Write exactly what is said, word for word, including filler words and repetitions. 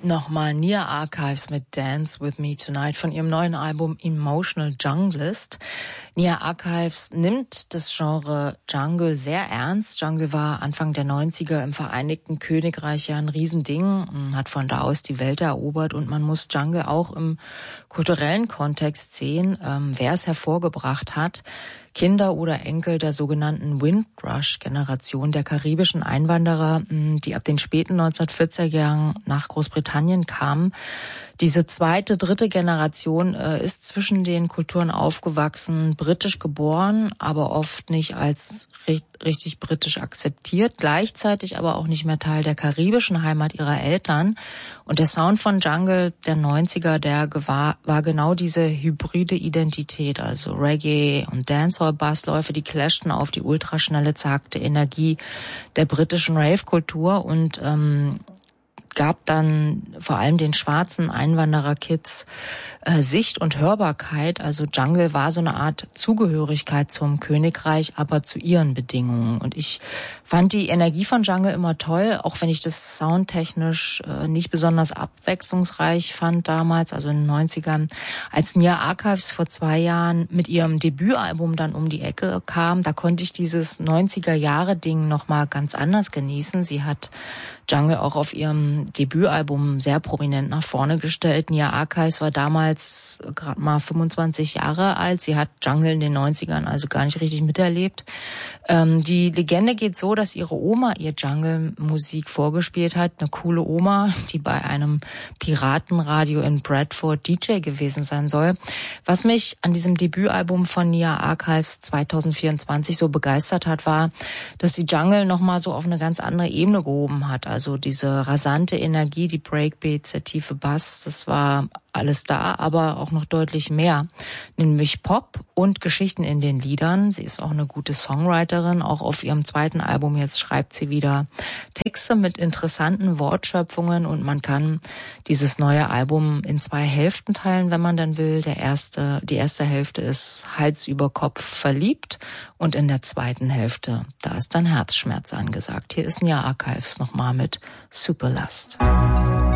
Nochmal Nia Archives mit Dance With Me Tonight von ihrem neuen Album Emotional Junglist. Nia Archives nimmt das Genre Jungle sehr ernst. Jungle war Anfang der neunziger im Vereinigten Königreich ja ein Riesending, hat von da aus die Welt erobert und man muss Jungle auch im kulturellen Kontext sehen, ähm, wer es hervorgebracht hat. Kinder oder Enkel der sogenannten Windrush-Generation der karibischen Einwanderer, die ab den späten neunzehnhundertvierziger Jahren nach Großbritannien kamen. Diese zweite, dritte Generation äh, ist zwischen den Kulturen aufgewachsen, britisch geboren, aber oft nicht als ri- richtig britisch akzeptiert, gleichzeitig aber auch nicht mehr Teil der karibischen Heimat ihrer Eltern. Und der Sound von Jungle der neunziger, der war, war genau diese hybride Identität, also Reggae und Dancehall-Bassläufe, die clashten auf die ultraschnelle, zagte Energie der britischen Rave-Kultur und ähm, gab dann vor allem den schwarzen Einwanderer-Kids äh, Sicht und Hörbarkeit. Also Jungle war so eine Art Zugehörigkeit zum Königreich, aber zu ihren Bedingungen. Und ich fand die Energie von Jungle immer toll, auch wenn ich das soundtechnisch äh, nicht besonders abwechslungsreich fand damals, also in den neunzigern. Als Nia Archives vor zwei Jahren mit ihrem Debütalbum dann um die Ecke kam, da konnte ich dieses neunziger-Jahre-Ding nochmal ganz anders genießen. Sie hat Jungle auch auf ihrem Debütalbum sehr prominent nach vorne gestellt. Nia Archives war damals gerade mal fünfundzwanzig Jahre alt. Sie hat Jungle in den neunzigern also gar nicht richtig miterlebt. Ähm, die Legende geht so, dass ihre Oma ihr Jungle-Musik vorgespielt hat. Eine coole Oma, die bei einem Piratenradio in Bradford D J gewesen sein soll. Was mich an diesem Debütalbum von Nia Archives zweitausendvierundzwanzig so begeistert hat, war, dass sie Jungle nochmal so auf eine ganz andere Ebene gehoben hat. Also diese rasante Energie, die Breakbeats, der tiefe Bass, das war alles da, aber auch noch deutlich mehr. Nämlich Pop und Geschichten in den Liedern. Sie ist auch eine gute Songwriterin. Auch auf ihrem zweiten Album jetzt schreibt sie wieder Texte mit interessanten Wortschöpfungen und man kann dieses neue Album in zwei Hälften teilen, wenn man dann will. Der erste, die erste Hälfte ist Hals über Kopf verliebt und in der zweiten Hälfte, da ist dann Herzschmerz angesagt. Hier ist Nia Archives nochmal mit Superlust.